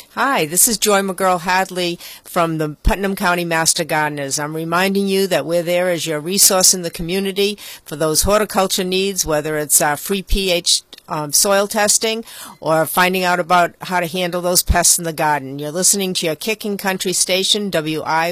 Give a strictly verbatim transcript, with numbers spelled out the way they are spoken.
Hi, this is Joy McGurl Hadley from the Putnam County Master Gardeners. I'm reminding you that we're there as your resource in the community for those horticulture needs, whether it's uh, free pH um, soil testing or finding out about how to handle those pests in the garden. You're listening to your Kicking Country station, W I